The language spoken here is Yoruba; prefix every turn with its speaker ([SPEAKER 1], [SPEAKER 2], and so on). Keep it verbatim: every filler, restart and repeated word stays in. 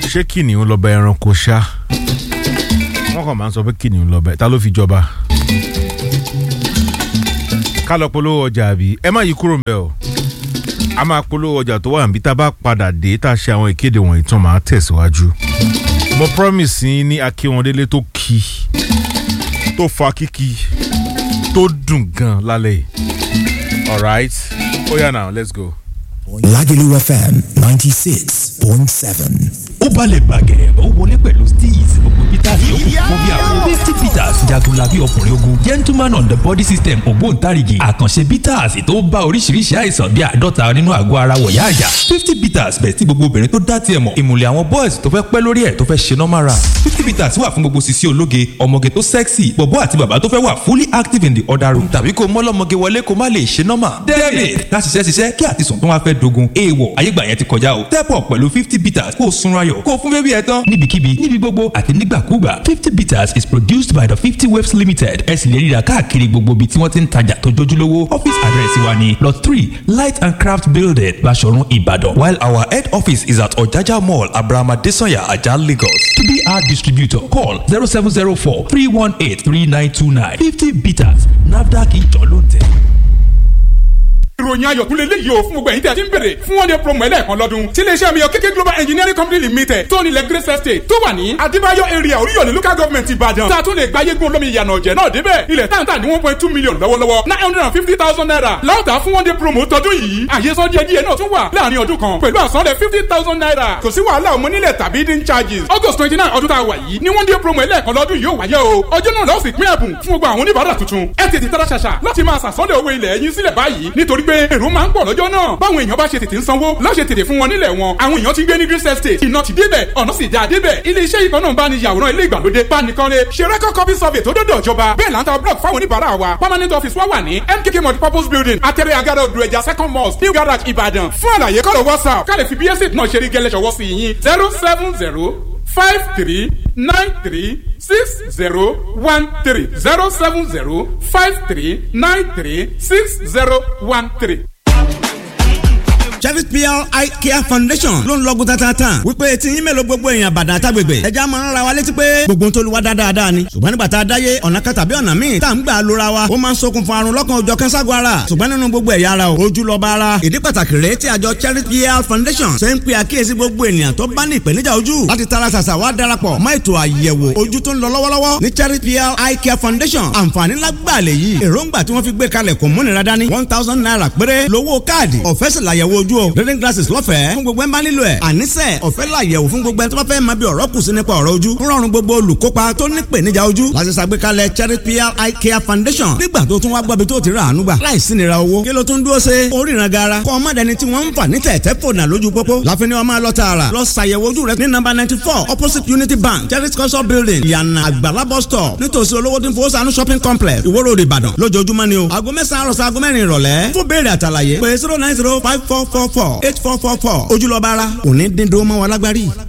[SPEAKER 1] ṣé kìnìún lọ bá ẹranko ṣá wọ́n kàn máa ń sọ pé kìnìún lọ bá ta ló fi jọba ká lọ polówó ọjà àbí ẹ má yí kúrò ńbẹ̀ o a máa polówó ọjà tó wà níbi tá a bá padà dé tá a ṣe àwọn ìkéde wọ̀nyí tán máa tẹ̀síwájú mo promise yín ní Akínwọndélé tó kí tó fa kíkí tó dùn gan lálẹ́ yìí alright oh yeah now let's go.
[SPEAKER 2] Lagelu F M ninety-six point seven.
[SPEAKER 3] Ó balẹ̀ bàgẹ́ ó wọlé pẹ̀lú steez gbogbo peters yòókù fún bí àwọn fifty peters jagunlabi ọkùnrin ogun gentleman on the body system ògbóǹtarìgì àkànṣe peters tó bá oríṣiríṣi àìsàn bí àádọ́ta nínú àgọ́ ara wọ̀yá àjà fifty peters bẹ̀ tí gbogbo obìnrin tó dá tiẹ̀ mọ̀ ìmùlẹ̀ àwọn boys tó fẹ́ pẹ́ lórí ẹ̀ tó fẹ́ ṣe normal run fifty peters wà fún gbogbo sisi ológe ọmọge tó sexy bọ̀bọ́ àti bàbá tó fẹ́ wà fully active in the other room tàbí kó mọ́lọ́mọge wọlé kó má lè ṣe normal david láti ṣiṣẹ́ ṣiṣẹ́ kí àtisùn tó wá fẹ́ dogun èèwọ̀ ayégbà yẹn ti kọjá o step up pẹ̀lú fifty peters kó o sunra yọ̀ kó o fún bébí ẹ tán níbikíbi níbi gbogbo àti nígbàkúgbà fifty peters is produced by the fifty waves limited ẹ sì lè ríra káàkiri gbogbo ibi tí wọ́n ti ń tajà tó jójúlówó office address wa ni lot three light and craft building Basọ̀run Ìbàdàn while our head office is at Ojaja mall Abraham Adesanya Ajah Lagos to be our distributor call zero seven zero four three one eight three nine two nine fifty peters NAFDAC ìjọ ló ń tẹ̀.
[SPEAKER 4] ìròyìn ayọ̀ tún lè léyìí o fún gbogbo ẹ̀yin tí a ti ń bèrè fún one day promo ẹlẹ́ẹ̀kan lọ́dún tí iléeṣẹ́ mi yọ kéké global engineering company limited tó nílẹ̀ grace estate tó wà ní adébáyọ̀ area oríyọ̀lẹ̀ local government ìbàdàn tá a tún lè gba ayégun olómi ìyànà ọ̀jẹ̀ náà débẹ̀ ilẹ̀ táǹtà ní one point two million lọ́wọ́lọ́wọ́ nine hundred and fifty thousand naira láòtà fún one day promo tọdún yìí àyesọ díẹ̀ díẹ̀ náà tún wà láàrin ọdún kan pẹ̀lú àsanlẹ̀ fifty thousand naira kò sí wàhálà ọmọ nílẹ̀ tàbí dín charges august twenty nine ọdún tá a wà yìí ní one day promo ẹlẹ́ẹ̀kan lọ́dún yóò wáyé o ọjọ́ náà lọ́ọ́ sì pín ẹ̀bùn fún gbogbo àwọn oníbàárà tuntun ẹ tètè tara ṣàṣà láti máa sàsọ́lẹ̀ owó ilẹ̀ yín sílẹ̀ báyìí nítorí pé èrò máa ń pọ̀ lọ́jọ́ náà báwọn èèyàn bá ṣe tètè ń sanwó láṣẹ tètè fún wọn nílẹ̀ wọn àwọn èèyàn ti gbé ní green estate iná ti débẹ̀ ọ̀nà sì já débẹ̀ ilé iṣẹ́ ìkan náà bá ní yàwòrán ilé ìgbàlódé bánikanlé ṣe record copy survey tó dọ́dọ̀ ìjọba bẹ́ẹ̀ là ń ta block fáwọn oníbàárà wa permanent office wa wà ní M K K multipurpose building atẹ́rẹ́ agada odò ẹja second mosque new garage Ìbàdàn fún àlàyé kọ́lọ̀ whatsapp ká lè fi bí estate náà ṣe rí gẹ́lẹ́ ṣọwọ́ sí yín zero seven zero five three nine three six zero one three zero seven zero five three nine three six zero one three.
[SPEAKER 5] Cherry P L Eye Care Foundation ló ń lọ́gùn tatatan wípé tí yín mélòó gbogbo èèyàn bàdàn àtàgbègbè ẹja máa ń ra wa létí pé gbogbo ń tolúwa dáadáa ni ṣùgbọ́n nígbà tá a dáyé ọ̀nà kan tàbí ọ̀nà míì tá à ń gbà lóra wa ó máa ń ṣokùnfà àrùn lọ́kàn òjọ̀ kẹ́ńságun ara ṣùgbọ́n nínú gbogbo ẹ̀yà ara ojú lọ́ba ara ìdí pàtàkì rèé tí àjọ Cherry P L Foundation ṣe ń pe àkíyèsí gbogbo ènìyàn tó bá ní ìpèníjà ojú láti tara ṣàṣà wá darapọ̀ mọ́ ètò àyẹ̀wò ojú tó ń lọ lọ́wọ́lọ́wọ́ ní Cherry P L Eye Care Foundation àǹfààní lágbàlẹ̀ yìí èròǹgbà tí wọ́n fi gbé kalẹ̀ kò múnira dání one thousand naira péré lówó káàdì ọ̀fẹ́ sì làyẹ̀wò ojú o reading glasses lọ́fẹ̀ẹ́ fún gbogbo ẹ̀ ń bá nílò ẹ̀ àníṣe ọ̀fẹ́ làyẹ̀wò fún gbogbo ẹ̀ tó bá fẹ́ máa bí ọ̀rọ̀ kù sí nípa ọ̀rọ̀ ojú ń rọrùn gbogbo olùkópa tó ní ìpèníjà ojú láti ṣàgbékalẹ̀ Cherry P L Eye Care Foundation nígbà tó tún wá gbọ́bi tó ti rà àánú gbà láìsí nira owó kí ló tún dúró ṣe oríran gara kọ́ ọmọ dẹni tí wọ́n ń fà ní tẹ̀tẹ̀ fònà lójú pópó láfin ni wọ́n máa lọ tààrà lọ ṣàyẹ̀wò ojú rẹ ní nọ́mbà ninety four opposite Unity Bank Cherry culture building ìyànà àgbàlá bus stop nítòsí olówó tí ń fowó sànú shopping complex Ìwó Road Ìbàdàn lójoojúmọ́ ni o aago mẹ́sàn-án àròsọ aago mẹ́rin ìrọ̀lẹ́ fún béèrè àtàlàyé pé zero nine zero five four four four eight four four four ojúlọ́ba ara òní dín dúró mọ́ wa lágbárí.